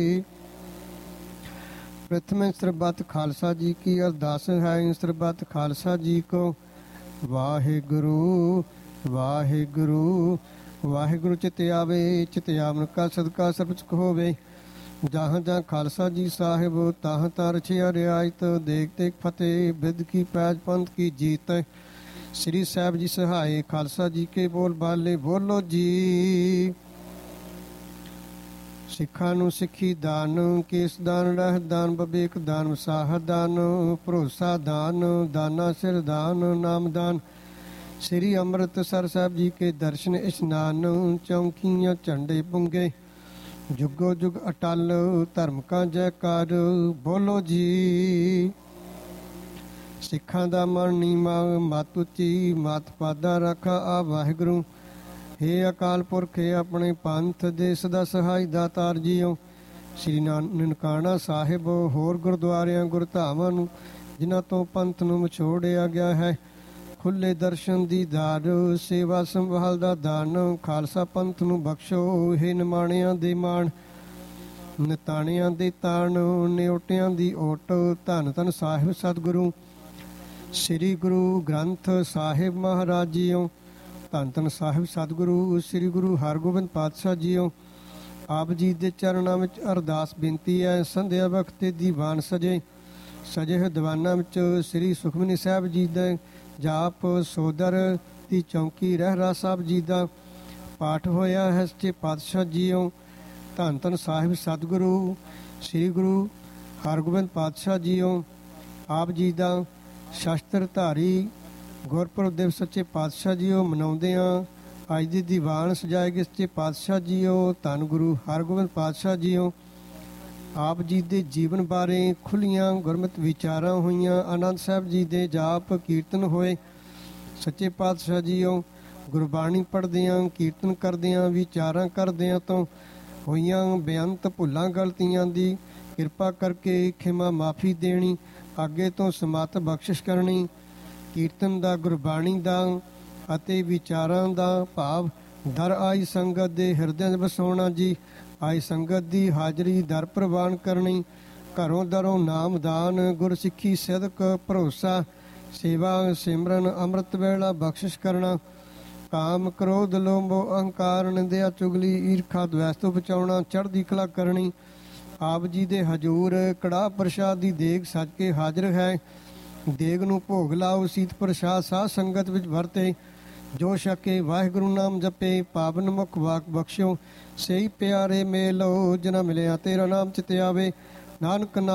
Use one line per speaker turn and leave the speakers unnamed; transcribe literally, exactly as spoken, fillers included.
प्रथम सरबत खालसा जी की अरदास है। सरबत खालसा जी को वाहिगुरु वाहिगुरु वाहिगुरु चित आवे, चित आवन का सदका सरबत होवे। जहाँ जहाँ खालसा जी साहिब ताह तां रछिया रियायत। देख देख फतेह बिद की पैज पंथ की जीत। श्री साहिब जी सहाय खालसा जी के बोल बाले बोलो जी। ਸਿੱਖਾਂ ਨੂੰ ਸਿੱਖੀ ਦਾਨ, ਕੇਸ ਦਾਨ, ਰਹਿ ਦਾਨ, ਬਬੇਕ ਦਾਨ, ਵਸਾਹ ਦਾਨ, ਭਰੋਸਾ ਦਾਨ, ਦਾਨਾ ਸਿਰ ਦਾਨ, ਨਾਮ ਦਾਨ। ਸ੍ਰੀ ਅੰਮ੍ਰਿਤਸਰ ਸਾਹਿਬ ਜੀ ਕੇ ਦਰਸ਼ਨ ਇਸ਼ਨਾਨ। ਚੌਂਕੀਆਂ ਝੰਡੇ ਪੁੰਗੇ ਜੁਗੋ ਜੁਗ ਅਟਲ। ਧਰਮ ਕਾ ਜੈਕਾਰ ਬੋਲੋ ਜੀ। ਸਿੱਖਾਂ ਦਾ ਮਨ ਨੀਵਾਂ ਮਤ ਉੱਚੀ, ਮਤ ਪਾਦਾ ਰੱਖਾ ਆ ਵਾਹਿਗੁਰੂ। हे अकाल पुरख हे अपने पंथ दे सदा सहाय दातार जीओ। श्री ननकाना साहिब होर गुरुद्वारियां गुरधामां नूं जिन्हां तो पंथ नूं विछोड़िया गया है। खुले दर्शन दी दार, सेवा संभाल दा दान। खालसा पंथ नूं बख्शो हे निमाणियां दे माण, निताणियां दे ताण, निओटियां दी ओट। धन धन साहिब सतगुरु श्री गुरु ग्रंथ साहिब महाराज जीओ। ਧੰਨ ਧੰਨ ਸਾਹਿਬ ਸਤਿਗੁਰੂ ਸ੍ਰੀ ਗੁਰੂ ਹਰਗੋਬਿੰਦ ਪਾਤਸ਼ਾਹ ਜੀਓ। ਆਪ ਜੀ ਦੇ ਚਰਨਾਂ ਵਿੱਚ ਅਰਦਾਸ ਬੇਨਤੀ ਹੈ। ਸੰਧਿਆ ਵਕਤ ਦੀਵਾਨ ਸਜੇ ਸਜੇ ਹੋਏ ਦੀਵਾਨਾਂ ਵਿੱਚ ਸ੍ਰੀ ਸੁਖਮਨੀ ਸਾਹਿਬ ਜੀ ਦੇ ਜਾਪ ਸੋਦਰ ਦੀ ਚੌਂਕੀ ਰਹਿਰਾ ਸਾਹਿਬ ਜੀ ਦਾ ਪਾਠ ਹੋਇਆ ਹੈ। ਸੱਚੇ ਪਾਤਸ਼ਾਹ ਜੀਓ। ਧੰਨ ਧੰਨ ਸਾਹਿਬ ਸਤਿਗੁਰੂ ਸ੍ਰੀ ਗੁਰੂ ਹਰਗੋਬਿੰਦ ਪਾਤਸ਼ਾਹ ਜੀਓ। ਆਪ ਜੀ ਦਾ ਸ਼ਸਤਰ ਧਾਰੀ ਗੁਰਪੁਰਬ ਦਿਵਸ ਸੱਚੇ ਪਾਤਸ਼ਾਹ ਜੀਓ ਮਨਾਉਂਦੇ ਹਾਂ। ਅੱਜ ਦੀ ਦੀਵਾਨ ਸਜਾਏ ਗਏ ਸੱਚੇ ਪਾਤਸ਼ਾਹ ਜੀਓ। ਧੰਨ ਗੁਰੂ ਹਰਗੋਬਿੰਦ ਪਾਤਸ਼ਾਹ ਜੀਓ। ਆਪ ਜੀ ਦੇ ਜੀਵਨ ਬਾਰੇ ਖੁੱਲ੍ਹੀਆਂ ਗੁਰਮਤਿ ਵਿਚਾਰਾਂ ਹੋਈਆਂ। ਆਨੰਦ ਸਾਹਿਬ ਜੀ ਦੇ ਜਾਪ ਕੀਰਤਨ ਹੋਏ। ਸੱਚੇ ਪਾਤਸ਼ਾਹ ਜੀਓ ਗੁਰਬਾਣੀ ਪੜ੍ਹਦਿਆਂ, ਕੀਰਤਨ ਕਰਦਿਆਂ, ਵਿਚਾਰਾਂ ਕਰਦਿਆਂ ਤੋਂ ਹੋਈਆਂ ਬੇਅੰਤ ਭੁੱਲਾਂ ਗਲਤੀਆਂ ਦੀ ਕਿਰਪਾ ਕਰਕੇ ਖਿਮਾ ਮਾਫੀ ਦੇਣੀ। ਅੱਗੇ ਤੋਂ ਸਮੱਤ ਬਖਸ਼ਿਸ਼ ਕਰਨੀ। ਕੀਰਤਨ ਦਾ, ਗੁਰਬਾਣੀ ਦਾ ਅਤੇ ਵਿਚਾਰਾਂ ਦਾ ਭਾਵ ਦਰ ਆਈ ਸੰਗਤ ਦੇ ਹਿਰਦਿਆਂ 'ਚ ਵਸਾਉਣਾ ਜੀ। ਆਈ ਸੰਗਤ ਦੀ ਹਾਜ਼ਰੀ ਦਰ ਪ੍ਰਵਾਨ ਕਰਨੀ। ਘਰੋਂ ਦਰੋਂ ਨਾਮਦਾਨ, ਗੁਰਸਿੱਖੀ ਸਿਦਕ ਭਰੋਸਾ, ਸੇਵਾ ਸਿਮਰਨ, ਅੰਮ੍ਰਿਤ ਵੇਲਾ ਬਖਸ਼ਿਸ਼ ਕਰਨਾ। ਕਾਮ ਕ੍ਰੋਧ ਲੋਭ ਅਹੰਕਾਰ ਨਿੰਦਿਆ ਚੁਗਲੀ ਈਰਖਾ ਦਵੈਸ ਤੋਂ ਬਚਾਉਣਾ। ਚੜ੍ਹਦੀ ਕਲਾ ਕਰਨੀ। ਆਪ ਜੀ ਦੇ ਹਜ਼ੂਰ ਕੜਾਹ ਪ੍ਰਸ਼ਾਦ ਦੀ ਦੇਗ ਸੱਜ ਕੇ ਹਾਜ਼ਰ ਹੈ। ਦੇਗ ਨੂੰ ਭੋਗ ਲਾਓ। ਸੀਤ ਪ੍ਰਸ਼ਾਦ ਸਾਧ ਸੰਗਤ ਵਿੱਚ ਵਰਤੇ। ਜੋ ਛਕੇ ਵਾਹਿਗੁਰੂ ਨਾਮ ਜਪੇ, ਪਾਵਨ ਮੁਖ ਵਾਕ ਬਖਸ਼ਿਓ। ਸਹੀ ਪਿਆਰੇ ਮੇਲੋ ਜਿਨ੍ਹਾਂ ਮਿਲਿਆ ਤੇਰਾ ਨਾਮ ਚਿਤ ਆਵੇ। ਨਾਨਕ